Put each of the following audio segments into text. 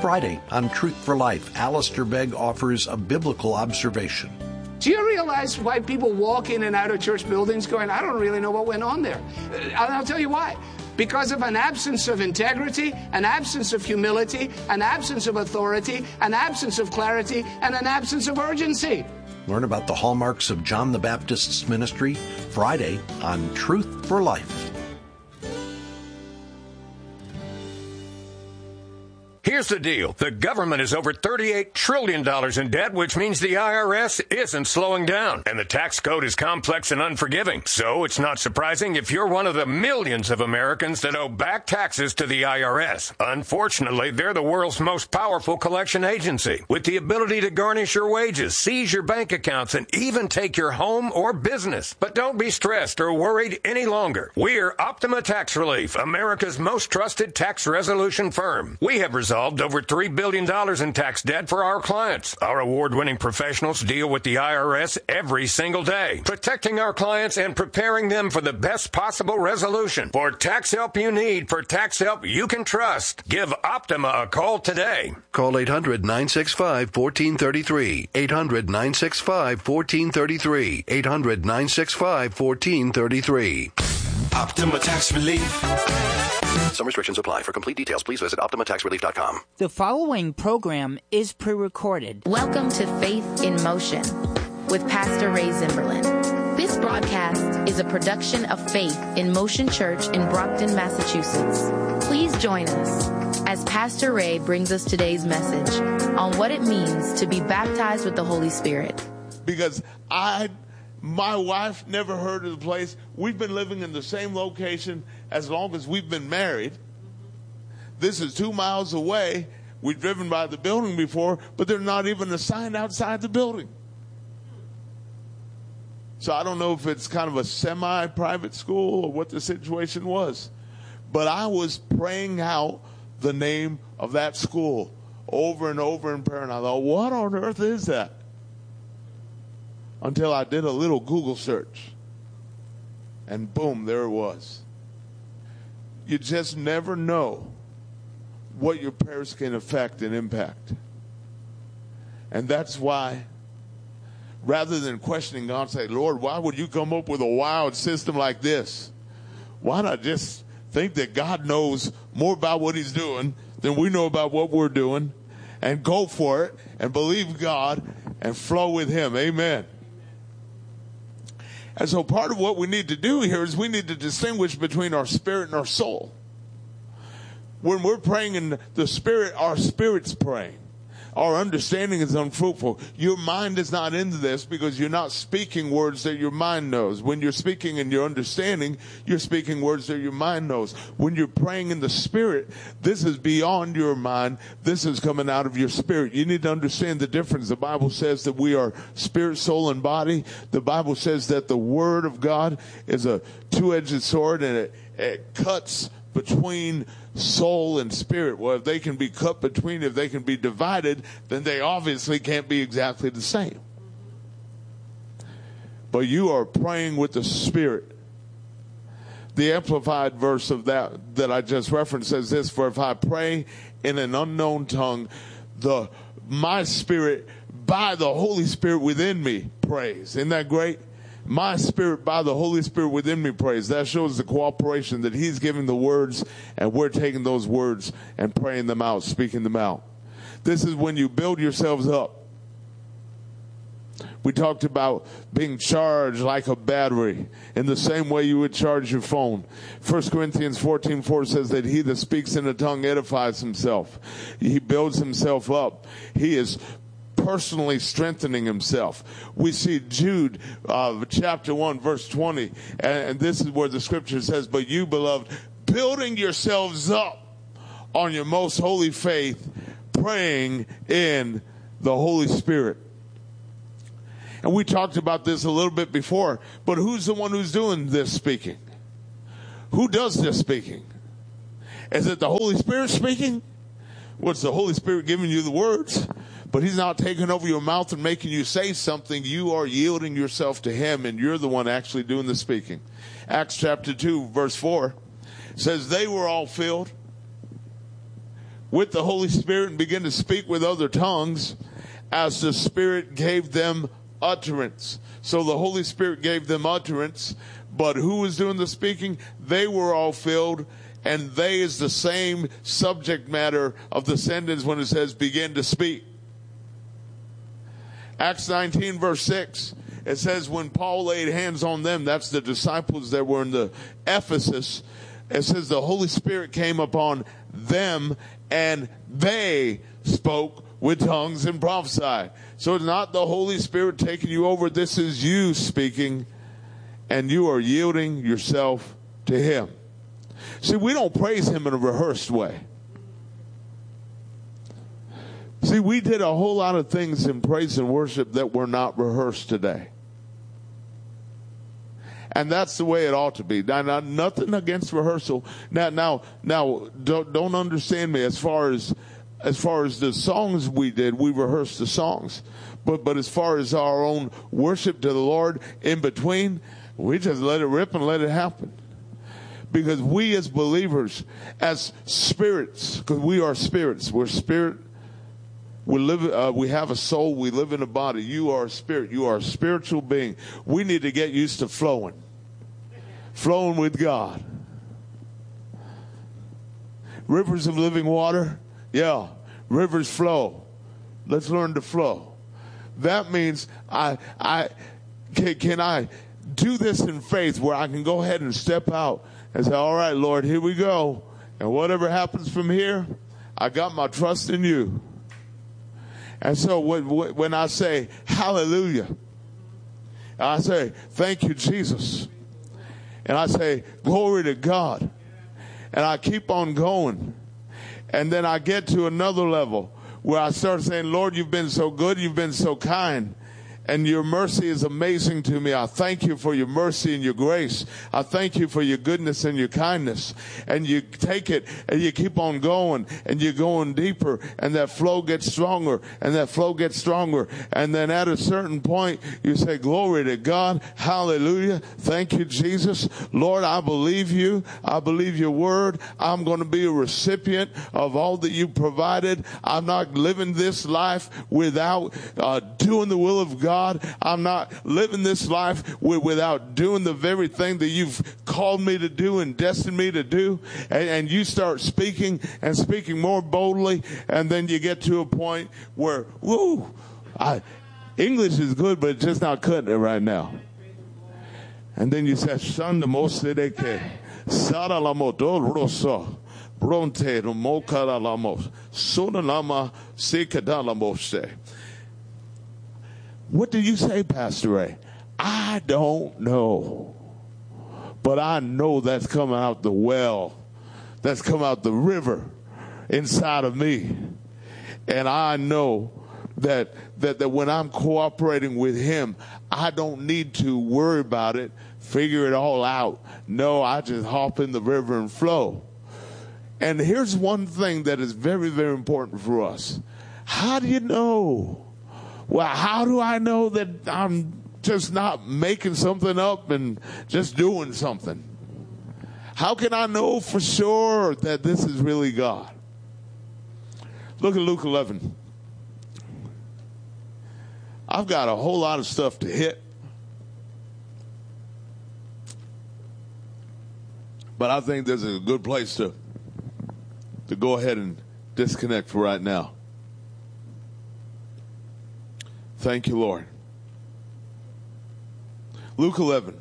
Friday on Truth for Life, Alistair Begg offers a biblical observation. Do you realize why people walk in and out of church buildings going, I don't really know what went on there? I'll tell you why. Because of an absence of integrity, an absence of humility, an absence of authority, an absence of clarity, and an absence of urgency. Learn about the hallmarks of John the Baptist's ministry Friday on Truth for Life. Here's the deal. The government is over $38 trillion in debt, which means the IRS isn't slowing down. And the tax code is complex and unforgiving. So it's not surprising if you're one of the millions of Americans that owe back taxes to the IRS. Unfortunately, they're the world's most powerful collection agency, with the ability to garnish your wages, seize your bank accounts, and even take your home or business. But don't be stressed or worried any longer. We're Optima Tax Relief, America's most trusted tax resolution firm. We have resolved over $3 billion in tax debt for our clients. Our award-winning professionals deal with the IRS every single day, protecting our clients and preparing them for the best possible resolution. For tax help you need, for tax help you can trust, give Optima a call today. Call 800-965-1433. 800-965-1433. 800-965-1433. Optima Tax Relief. Some restrictions apply. For complete details, please visit OptimaTaxRelief.com. The following program is pre-recorded. Welcome to Faith in Motion with Pastor Ray Zimmerman. This broadcast is a production of Faith in Motion Church in Brockton, Massachusetts. Please join us as Pastor Ray brings us today's message on what it means to be baptized with the Holy Spirit. Because my wife never heard of the place. We've been living in the same location as long as we've been married. This is 2 miles away. We've driven by the building before, but there's not even a sign outside the building. So I don't know if it's kind of a semi-private school or what the situation was. But I was praying out the name of that school over and over in prayer, and I thought, what on earth is that? Until I did a little Google search. And boom, there it was. You just never know what your prayers can affect and impact. And that's why, rather than questioning God, say, Lord, why would you come up with a wild system like this? Why not just think that God knows more about what he's doing than we know about what we're doing, and go for it and believe God and flow with him. Amen. And so part of what we need to do here is we need to distinguish between our spirit and our soul. When we're praying in the spirit, our spirit's praying. Our understanding is unfruitful. Your mind is not into this because you're not speaking words that your mind knows. When you're speaking in your understanding, you're speaking words that your mind knows. When you're praying in the spirit, this is beyond your mind. This is coming out of your spirit. You need to understand the difference. The Bible says that we are spirit, soul, and body. The Bible says that the word of God is a two-edged sword, and it cuts between soul and spirit. Well, if they can be cut between, if they can be divided, then they obviously can't be exactly the same. But you are praying with the spirit. The amplified verse of that I just referenced says this: for if I pray in an unknown tongue, my spirit by the Holy Spirit within me prays. Isn't that great? My spirit by the Holy Spirit within me prays. That shows the cooperation that he's giving the words, and we're taking those words and praying them out, speaking them out. This is when you build yourselves up. We talked about being charged like a battery in the same way you would charge your phone. 1 Corinthians 14:4 says that he that speaks in a tongue edifies himself. He builds himself up. He is personally strengthening himself. We see Jude chapter 1 verse 20, and this is where the scripture says, but you, beloved, building yourselves up on your most holy faith, praying in the Holy Spirit. And we talked about this a little bit before, but who's the one who's doing this speaking? Who does this speaking? Is it the Holy Spirit speaking? What's the Holy Spirit giving you the words? But he's not taking over your mouth and making you say something. You are yielding yourself to him, and you're the one actually doing the speaking. Acts chapter 2, verse 4 says, they were all filled with the Holy Spirit and began to speak with other tongues as the Spirit gave them utterance. So the Holy Spirit gave them utterance, but who was doing the speaking? They were all filled, and they is the same subject matter of the sentence when it says begin to speak. Acts 19 verse 6, it says when Paul laid hands on them, that's the disciples that were in the Ephesus, it says the Holy Spirit came upon them and they spoke with tongues and prophesied. So it's not the Holy Spirit taking you over. This is you speaking, and you are yielding yourself to Him. See, we don't praise Him in a rehearsed way. See, we did a whole lot of things in praise and worship that were not rehearsed today. And that's the way it ought to be. Now nothing against rehearsal. Now, don't understand me as far as the songs we did, we rehearsed the songs. But as far as our own worship to the Lord in between, we just let it rip and let it happen. Because we as believers, as spirits, because we are spirits, we're spirit. We have a soul. We live in a body. You are a spirit. You are a spiritual being. We need to get used to flowing with God. Rivers of living water. Yeah, rivers flow. Let's learn to flow. That means can I do this in faith where I can go ahead and step out and say, all right, Lord, here we go. And whatever happens from here, I got my trust in you. And so when I say hallelujah, I say thank you, Jesus. And I say glory to God. And I keep on going. And then I get to another level where I start saying, Lord, you've been so good. You've been so kind. And your mercy is amazing to me. I thank you for your mercy and your grace. I thank you for your goodness and your kindness. And you take it and you keep on going and you're going deeper, and that flow gets stronger and that flow gets stronger. And then at a certain point you say, glory to God. Hallelujah. Thank you, Jesus. Lord, I believe you. I believe your word. I'm going to be a recipient of all that you provided. I'm not living this life without doing the will of God. I'm not living this life without doing the very thing that you've called me to do and destined me to do. And you start speaking and speaking more boldly, and then you get to a point where, English is good, but it's just not cutting it right now. And then you say, Shanda Mosedeke, Sara Lamodol Rosso, Bronte, Mokara Lamos, Sonalama Sekadala Mose. What do you say, Pastor Ray? I don't know. But I know that's coming out the well. That's coming out the river inside of me. And I know that when I'm cooperating with Him, I don't need to worry about it, figure it all out. No, I just hop in the river and flow. And here's one thing that is very, very important for us. How do you know? Well, how do I know that I'm just not making something up and just doing something? How can I know for sure that this is really God? Look at Luke 11. I've got a whole lot of stuff to hit. But I think this is a good place to go ahead and disconnect for right now. Thank you, Lord. Luke 11.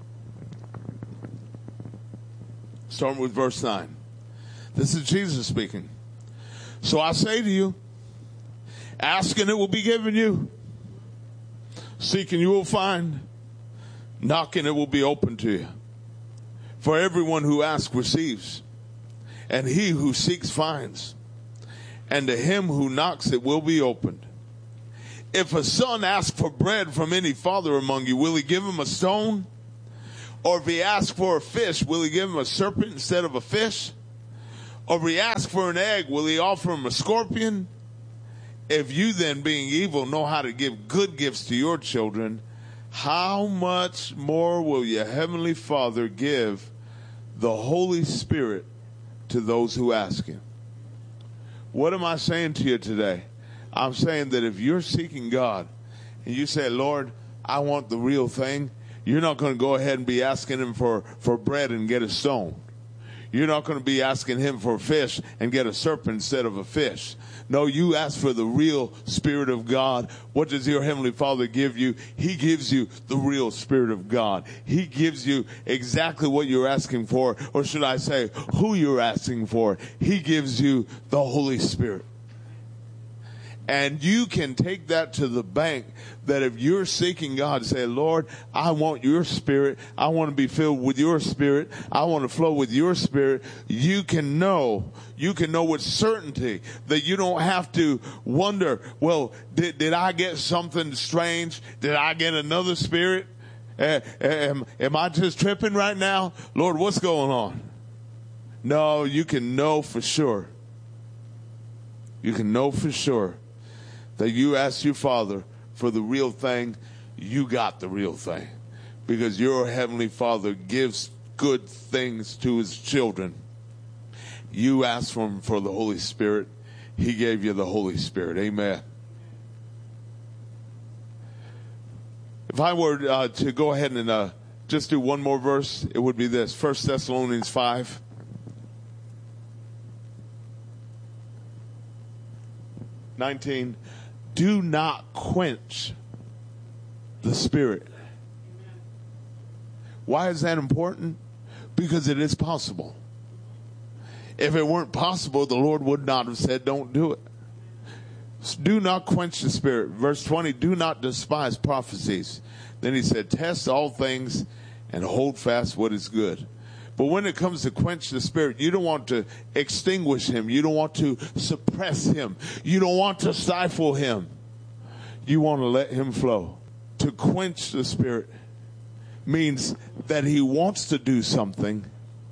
Starting with verse 9. This is Jesus speaking. So I say to you, ask and it will be given you. Seek and you will find. Knock and it will be open to you. For everyone who asks receives. And he who seeks finds. And to him who knocks it will be opened. If a son asks for bread from any father among you, will he give him a stone? Or if he asks for a fish, will he give him a serpent instead of a fish? Or if he asks for an egg, will he offer him a scorpion? If you then, being evil, know how to give good gifts to your children, how much more will your heavenly Father give the Holy Spirit to those who ask him? What am I saying to you today? I'm saying that if you're seeking God and you say, Lord, I want the real thing, you're not going to go ahead and be asking him for bread and get a stone. You're not going to be asking him for a fish and get a serpent instead of a fish. No, you ask for the real Spirit of God. What does your Heavenly Father give you? He gives you the real Spirit of God. He gives you exactly what you're asking for, or should I say, who you're asking for. He gives you the Holy Spirit. And you can take that to the bank, that if you're seeking God, say, Lord, I want your Spirit. I want to be filled with your Spirit. I want to flow with your Spirit. You can know with certainty that you don't have to wonder, well, did I get something strange? Did I get another spirit? Am I just tripping right now? Lord, what's going on? No, you can know for sure. You can know for sure that you asked your Father for the real thing, you got the real thing. Because your Heavenly Father gives good things to his children. You asked for him for the Holy Spirit. He gave you the Holy Spirit. Amen. If I were to go ahead and just do one more verse, it would be this. 1 Thessalonians 5. "19. Do not quench the Spirit." Why is that important? Because it is possible. If it weren't possible, the Lord would not have said, don't do it. Do not quench the Spirit. Verse 20, do not despise prophecies. Then he said, test all things and hold fast what is good. But when it comes to quench the Spirit, you don't want to extinguish him. You don't want to suppress him. You don't want to stifle him. You want to let him flow. To quench the Spirit means that he wants to do something,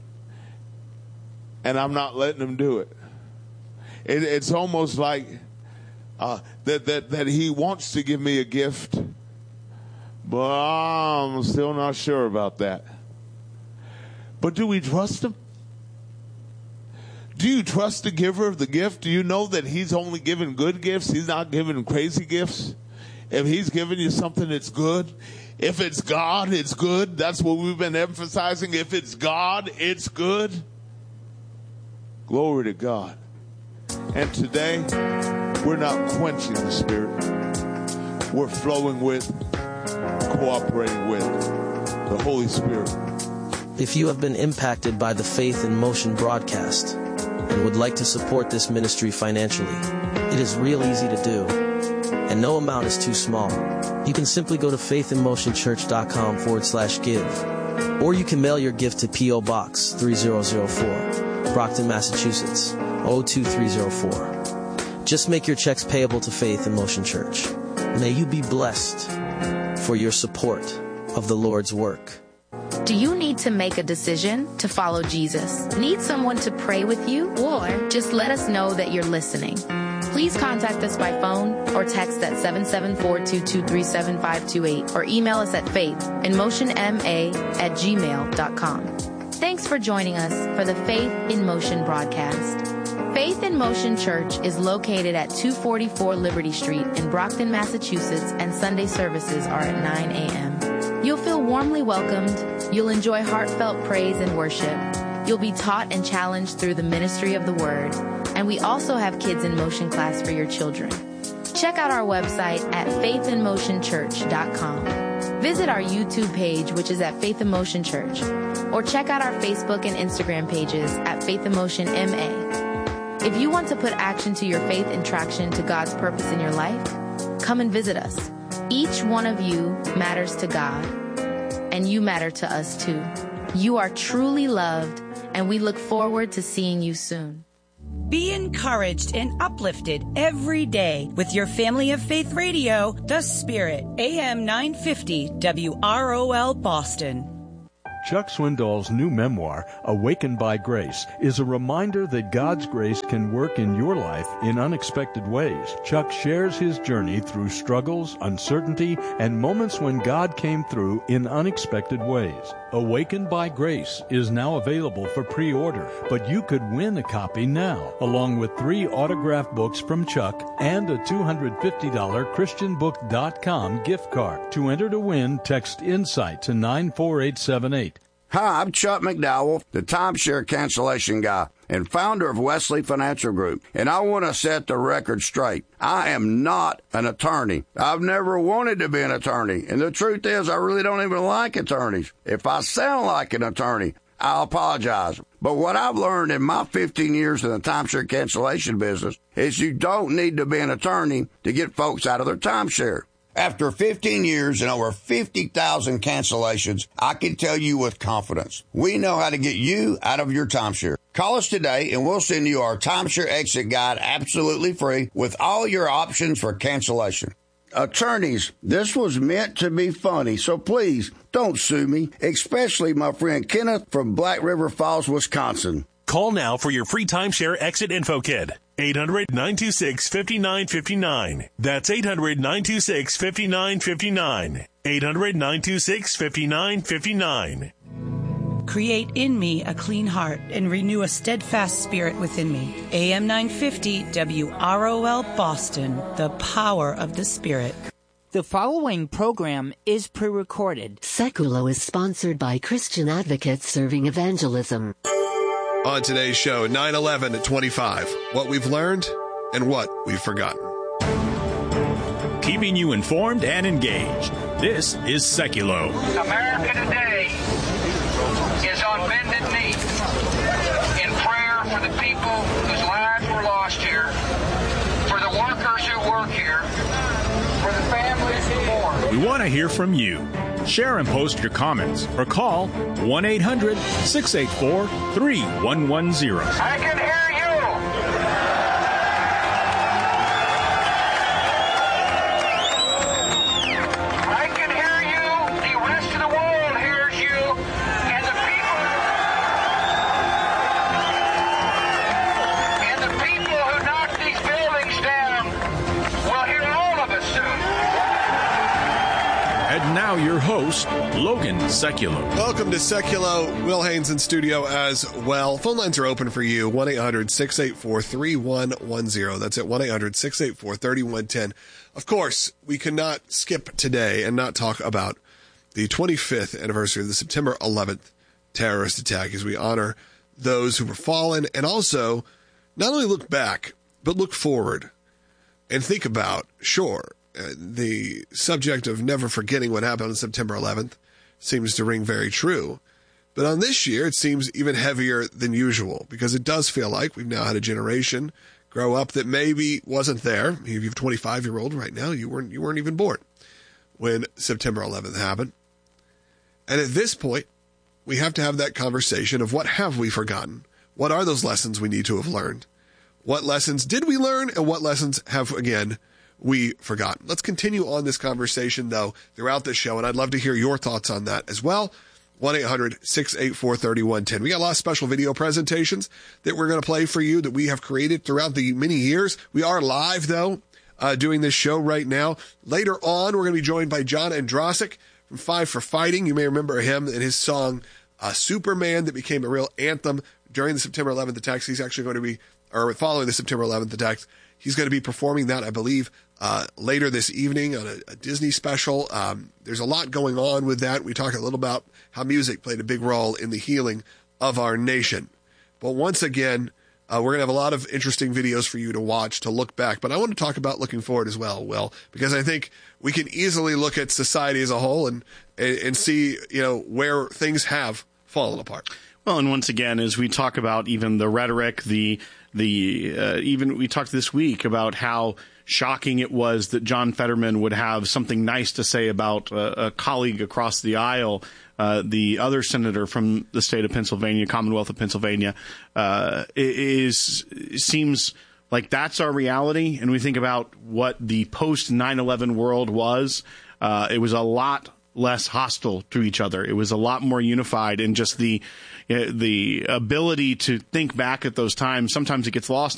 and I'm not letting him do it. It's almost like that he wants to give me a gift, but I'm still not sure about that. But do we trust him? Do you trust the giver of the gift? Do you know that he's only giving good gifts? He's not giving crazy gifts. If he's giving you something that's good, if it's God, it's good. That's what we've been emphasizing. If it's God, it's good. Glory to God. And today, we're not quenching the Spirit. We're flowing with, cooperating with the Holy Spirit. If you have been impacted by the Faith in Motion broadcast and would like to support this ministry financially, it is real easy to do, and no amount is too small. You can simply go to faithinmotionchurch.com/give, or you can mail your gift to P.O. Box 3004, Brockton, Massachusetts, 02304. Just make your checks payable to Faith in Motion Church. May you be blessed for your support of the Lord's work. Do you need to make a decision to follow Jesus? Need someone to pray with you? Or just let us know that you're listening? Please contact us by phone or text at 774-223-7528 or email us at faithinmotionma@gmail.com. Thanks for joining us for the Faith in Motion broadcast. Faith in Motion Church is located at 244 Liberty Street in Brockton, Massachusetts, and Sunday services are at 9 a.m. You'll feel warmly welcomed. You'll enjoy heartfelt praise and worship. You'll be taught and challenged through the ministry of the Word. And we also have Kids in Motion class for your children. Check out our website at faithinmotionchurch.com. Visit our YouTube page, which is at Faith in Motion Church. Or check out our Facebook and Instagram pages at Faith in Motion MA. If you want to put action to your faith and traction to God's purpose in your life, come and visit us. Each one of you matters to God, and you matter to us too. You are truly loved, and we look forward to seeing you soon. Be encouraged and uplifted every day with your Family of Faith Radio, The Spirit, AM 950 WROL Boston. Chuck Swindoll's new memoir, Awakened by Grace, is a reminder that God's grace can work in your life in unexpected ways. Chuck shares his journey through struggles, uncertainty, and moments when God came through in unexpected ways. Awakened by Grace is now available for pre-order, but you could win a copy now, along with 3 autographed books from Chuck and a $250 ChristianBook.com gift card. To enter to win, text INSIGHT to 94878. Hi, I'm Chuck McDowell, the timeshare cancellation guy and founder of Wesley Financial Group, and I want to set the record straight. I am not an attorney. I've never wanted to be an attorney, and the truth is I really don't even like attorneys. If I sound like an attorney, I'll apologize. But what I've learned in my 15 years in the timeshare cancellation business is you don't need to be an attorney to get folks out of their timeshare. After 15 years and over 50,000 cancellations, I can tell you with confidence, we know how to get you out of your timeshare. Call us today and we'll send you our timeshare exit guide absolutely free with all your options for cancellation. Attorneys, this was meant to be funny, so please don't sue me, especially my friend Kenneth from Black River Falls, Wisconsin. Call now for your free timeshare exit info kit. 800-926-5959. That's 800-926-5959. 800-926-5959. Create in me a clean heart and renew a steadfast spirit within me. AM 950 WROL Boston, the power of the Spirit. The following program is pre-recorded. Seculo is sponsored by Christian Advocates Serving Evangelism. On today's show, 9/11/25, what we've learned and what we've forgotten. Keeping you informed and engaged. This is Seculo. America today is on bended knee in prayer for the people whose lives were lost here, for the workers who work here, for the families who mourn. We want to hear from you. Share and post your comments or call 1-800-684-3110. I can hear you. I can hear you. The rest of the world hears you. And the people who knock these buildings down will hear all of us soon. And now your host, Logan Seculo. Welcome to Seculo. Will Haynes in studio as well. Phone lines are open for you. 1-800-684-3110. That's at 1-800-684-3110. Of course, we cannot skip today and not talk about the 25th anniversary of the September 11th terrorist attack as we honor those who were fallen and also not only look back, but look forward and think about, the subject of never forgetting what happened on September 11th seems to ring very true. But on this year, it seems even heavier than usual because it does feel like we've now had a generation grow up that maybe wasn't there. If you have a 25-year-old right now, you weren't even born when September 11th happened. And at this point, we have to have that conversation of what have we forgotten? What are those lessons we need to have learned? What lessons did we learn and what lessons have, again, we forgot. Let's continue on this conversation, though, throughout the show, and I'd love to hear your thoughts on that as well. 1-800-684-3110. We got a lot of special video presentations that we're going to play for you that we have created throughout the many years. We are live, though, doing this show right now. Later on, we're going to be joined by John Andrasik from Five for Fighting. You may remember him and his song, Superman, that became a real anthem during the September 11th attacks. He's actually going to be, or following the September 11th attacks, he's going to be performing that, I believe, later this evening on a Disney special. There's a lot going on with that. We talked a little about how music played a big role in the healing of our nation. But once again, we're going to have a lot of interesting videos for you to watch, to look back. But I want to talk about looking forward as well, Will, because I think we can easily look at society as a whole and see, where things have fallen apart. Well, and once again, as we talk about even the rhetoric, even we talked this week about how shocking it was that John Fetterman would have something nice to say about a colleague across the aisle, the other senator from the state of Pennsylvania, Commonwealth of Pennsylvania. It seems like that's our reality, and we think about what the post 9/11 world was. It was a lot less hostile to each other. It was a lot more unified, and just the ability to think back at those times. Sometimes it gets lost